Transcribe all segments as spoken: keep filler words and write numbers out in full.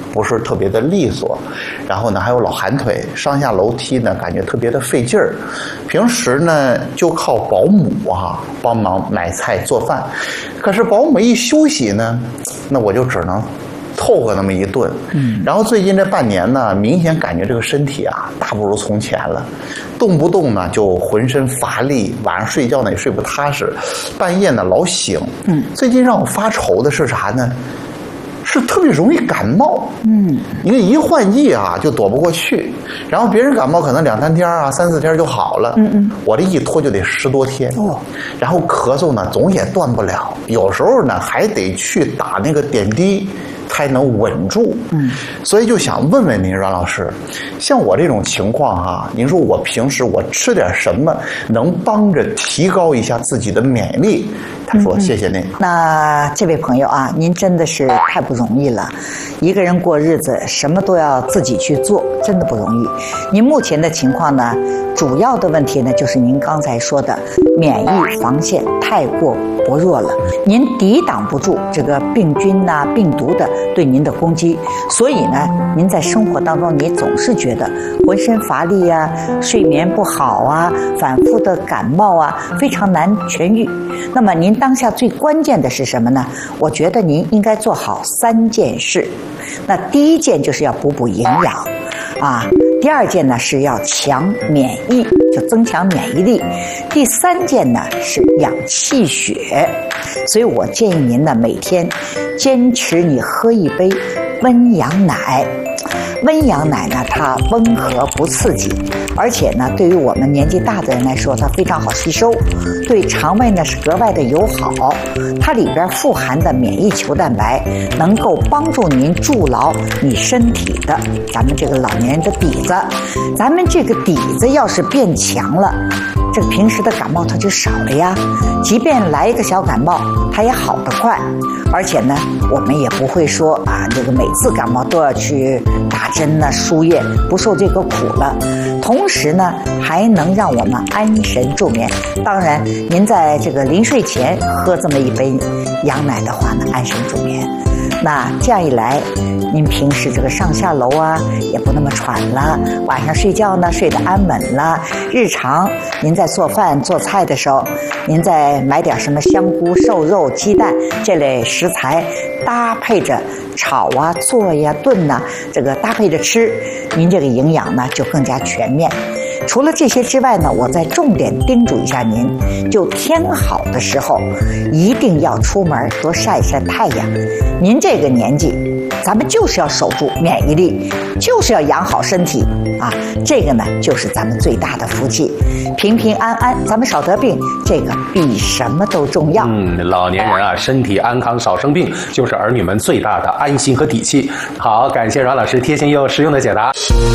不是特别的利索，然后呢还有老寒腿，上下楼梯呢感觉特别的费劲儿。平时呢就靠保姆啊帮忙买菜做饭，可是保姆一休息呢，那我就只能凑合那么一顿。嗯，然后最近这半年呢，明显感觉这个身体啊大不如从前了，动不动呢就浑身乏力，晚上睡觉呢也睡不踏实，半夜呢老醒。嗯，最近让我发愁的是啥呢？是特别容易感冒。嗯，因为一换季啊就躲不过去，然后别人感冒可能两三天啊三四天就好了。嗯嗯，我这一拖就得十多天。哦，然后咳嗽呢总也断不了，有时候呢还得去打那个点滴才能稳住。嗯，所以就想问问您阮老师，像我这种情况啊，您说我平时我吃点什么能帮着提高一下自己的免疫力？他说谢谢您。 那这位朋友啊，您真的是太不容易了，一个人过日子什么都要自己去做，真的不容易。您目前的情况呢，主要的问题呢就是您刚才说的免疫防线太过薄弱了，您抵挡不住这个病菌呐、啊、病毒的对您的攻击，所以呢您在生活当中你总是觉得浑身乏力啊，睡眠不好啊，反复的感冒啊，非常难痊愈。那么您当下最关键的是什么呢？我觉得您应该做好三件事。那第一件就是要补补营养啊，第二件呢是要强免疫，就增强免疫力，第三件呢是养气血。所以我建议您呢每天坚持你喝一杯温阳奶。温阳奶呢它温和不刺激，而且呢对于我们年纪大的人来说它非常好吸收，对肠胃呢是格外的友好。它里边富含的免疫球蛋白能够帮助您筑牢你身体的咱们这个老年人的底子。咱们这个底子要是变强了，这个平时的感冒它就少了呀，即便来一个小感冒它也好得快。而且呢我们也不会说啊这个每次感冒都要去打针呢输液，不受这个苦了。同时呢还能让我们安神助眠。当然您在这个临睡前喝这么一杯羊奶的话呢，安神助眠。那这样一来您平时这个上下楼啊也不那么喘了，晚上睡觉呢睡得安稳了，日常您在做饭做菜的时候，您再买点什么香菇、瘦肉、鸡蛋这类食材搭配着炒啊做呀炖呐、啊，这个搭配着吃，您这个营养呢就更加全面。除了这些之外呢，我再重点叮嘱一下您，就天好的时候一定要出门多晒一晒太阳。您这个年纪咱们就是要守住免疫力，就是要养好身体啊，这个呢就是咱们最大的福气。平平安安，咱们少得病，这个比什么都重要。 嗯，老年人啊，身体安康少生病，就是儿女们最大的安心和底气。好，感谢阮老师贴心又实用的解答。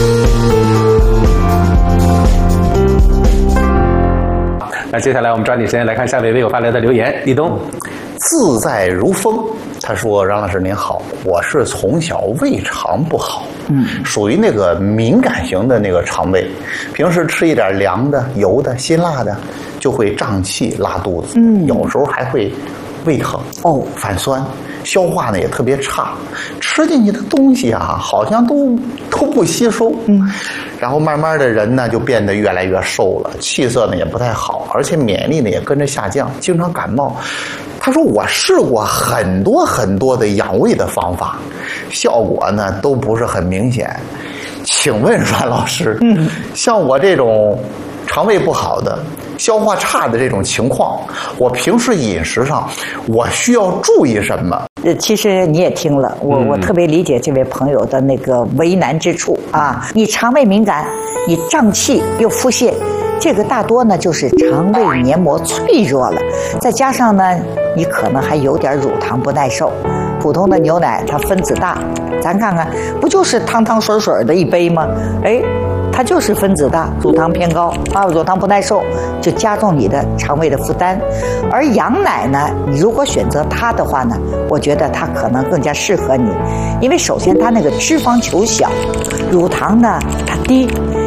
那接下来我们抓紧时间来看下位微友发来的留言。立冬， 自在如风。他说：“让老师您好，我是从小胃肠不好，嗯，属于那个敏感型的那个肠胃，平时吃一点凉的、油的、辛辣的，就会胀气、拉肚子，嗯，有时候还会胃疼哦，反酸，消化呢也特别差，吃进去的东西啊，好像都都不吸收，嗯，然后慢慢的人呢就变得越来越瘦了，气色呢也不太好，而且免疫力呢也跟着下降，经常感冒。”他说我试过很多很多的养胃的方法，效果呢都不是很明显。请问阮老师，嗯，像我这种肠胃不好的、消化差的这种情况，我平时饮食上我需要注意什么？ 呃，其实你也听了，我我特别理解这位朋友的那个为难之处啊。你肠胃敏感，你胀气又腹泻，这个大多呢就是肠胃黏膜脆弱了，再加上呢你可能还有点乳糖不耐受。普通的牛奶它分子大，咱看看不就是汤汤水水的一杯吗？哎，它就是分子大，乳糖偏高啊，乳糖不耐受，就加重你的肠胃的负担。而羊奶呢，你如果选择它的话呢，我觉得它可能更加适合你，因为首先它那个脂肪球小，乳糖呢它低，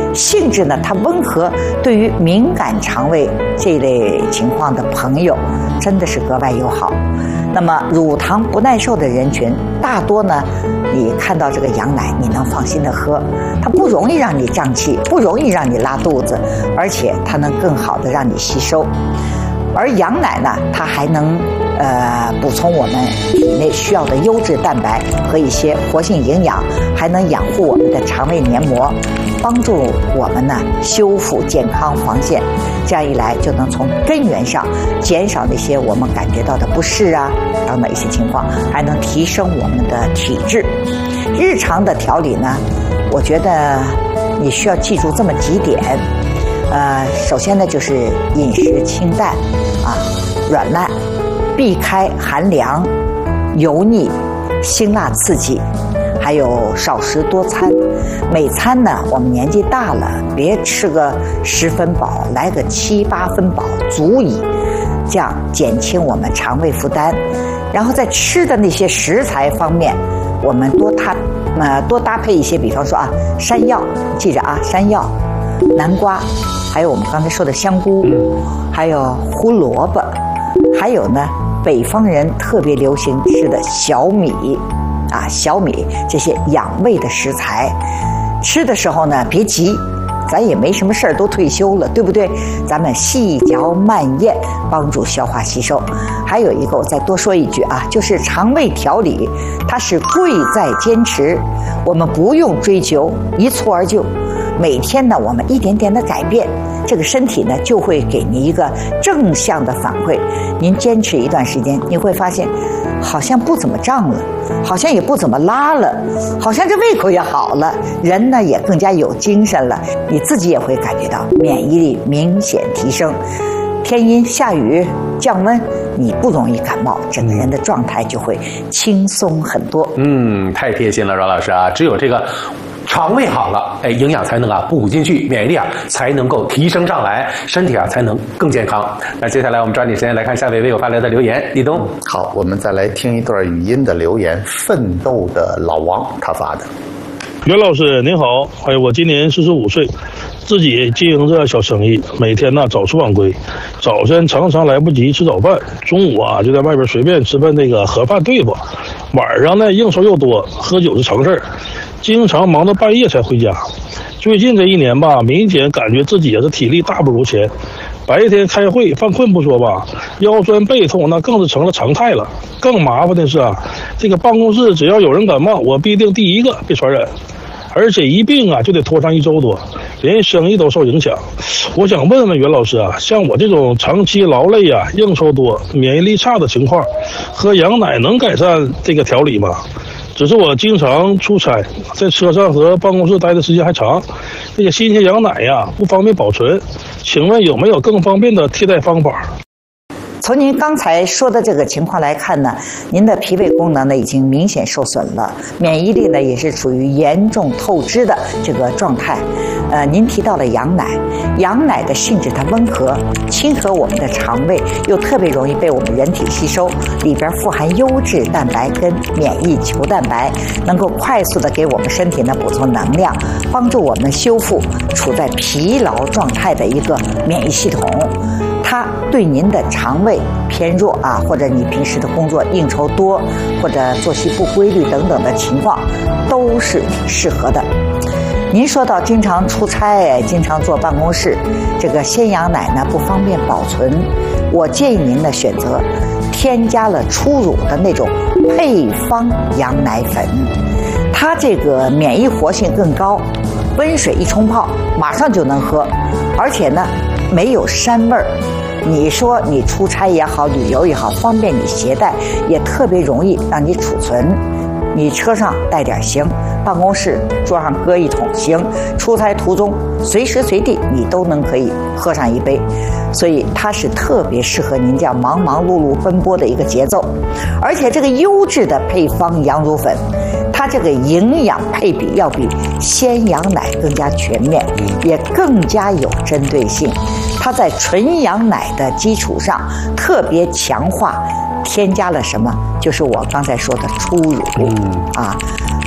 性质呢它温和，对于敏感肠胃这一类情况的朋友真的是格外友好。那么乳糖不耐受的人群，大多呢你看到这个羊奶你能放心的喝，它不容易让你胀气，不容易让你拉肚子，而且它能更好的让你吸收。而羊奶呢，它还能呃补充我们体内需要的优质蛋白和一些活性营养，还能养护我们的肠胃黏膜，帮助我们呢修复健康防线。这样一来，就能从根源上减少那些我们感觉到的不适啊等等一些情况，还能提升我们的体质。日常的调理呢，我觉得你需要记住这么几点。呃，首先呢就是饮食清淡啊，软烂，避开寒凉、油腻、辛辣刺激，还有少食多餐。每餐呢，我们年纪大了，别吃个十分饱，来个七八分饱足矣，这样减轻我们肠胃负担。然后在吃的那些食材方面，我们多搭呃多搭配一些，比方说啊，山药，记着啊，山药、南瓜。还有我们刚才说的香菇，还有胡萝卜，还有呢，北方人特别流行吃的小米，啊，小米这些养胃的食材，吃的时候呢，别急，咱也没什么事儿，都退休了，对不对？咱们细嚼慢咽，帮助消化吸收。还有一个，我再多说一句啊，就是肠胃调理，它是贵在坚持，我们不用追求一蹴而就。每天呢，我们一点点的改变，这个身体呢就会给您一个正向的反馈。您坚持一段时间，你会发现，好像不怎么胀了，好像也不怎么拉了，好像这胃口也好了，人呢也更加有精神了，你自己也会感觉到免疫力明显提升。天阴下雨降温，你不容易感冒，整个人的状态就会轻松很多。 嗯，太贴心了，阮老师啊，只有这个肠胃好了，哎，营养才能啊补进去，免疫力啊才能够提升上来，身体啊才能更健康。那接下来我们抓紧时间来看下位微友发来的留言，立冬。 好，我们再来听一段语音的留言，奋斗的老王他发的。 袁老师您好，哎，我今年四十五岁，自己经营着小生意，每天呢早出晚归，早晨常常来不及吃早饭，中午啊就在外边随便吃份那个盒饭对付，晚上呢应酬又多，喝酒是常事儿，经常忙到半夜才回家。最近这一年吧，明显感觉自己也是体力大不如前，白天开会犯困不说吧，腰酸背痛那更是成了常态了。更麻烦的是啊，这个办公室只要有人感冒，我必定第一个被传染，而且一病啊就得拖上一周多，连生意都受影响。我想问问袁老师啊，像我这种长期劳累啊、应酬多、免疫力差的情况，喝羊奶能改善这个调理吗？只是我经常出差，在车上和办公室待的时间还长，这个新鲜羊奶呀不方便保存，请问有没有更方便的替代方法？ 从您刚才说的这个情况来看呢，您的脾胃功能呢已经明显受损了，免疫力呢也是处于严重透支的这个状态。呃，您提到了羊奶，羊奶的性质它温和，亲和我们的肠胃，又特别容易被我们人体吸收，里边富含优质蛋白跟免疫球蛋白，能够快速的给我们身体呢补充能量，帮助我们修复处在疲劳状态的一个免疫系统。它对您的肠胃偏弱啊，或者你平时的工作应酬多，或者作息不规律等等的情况，都是适合的。您说到经常出差，经常坐办公室，这个鲜羊奶呢不方便保存，我建议您呢选择添加了初乳的那种配方羊奶粉，它这个免疫活性更高，温水一冲泡马上就能喝，而且呢没有膻味儿。你说你出差也好，旅游也好，方便你携带，也特别容易让你储存。你车上带点行，办公室桌上搁一桶行，出差途中随时随地你都能可以喝上一杯，所以它是特别适合您这样忙忙碌碌奔波的一个节奏。而且这个优质的配方羊乳粉，它这个营养配比要比鲜羊奶更加全面，也更加有针对性。它在纯羊奶的基础上特别强化，添加了什么？就是我刚才说的初乳啊。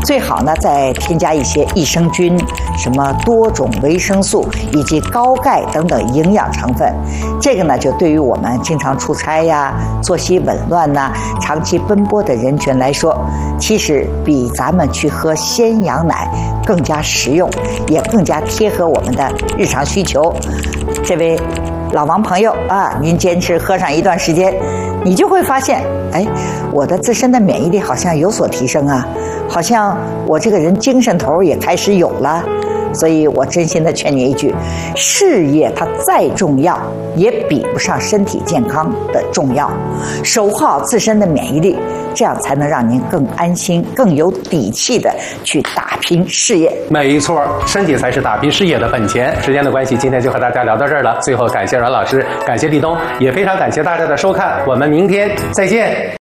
最好呢再添加一些益生菌、什么多种维生素以及高钙等等营养成分。这个呢就对于我们经常出差呀、作息紊乱呐、长期奔波的人群来说，其实比咱们去喝鲜羊奶更加实用，也更加贴合我们的日常需求。这位老王朋友啊，您坚持喝上一段时间，你就会发现，哎，我的自身的免疫力好像有所提升啊，好像我这个人精神头也开始有了。所以我真心的劝你一句，事业它再重要，也比不上身体健康的重要。守护好自身的免疫力，这样才能让您更安心、更有底气的去打拼事业。 没错，身体才是打拼事业的本钱。时间的关系，今天就和大家聊到这儿了。最后感谢阮老师，感谢立冬，也非常感谢大家的收看，我们明天再见。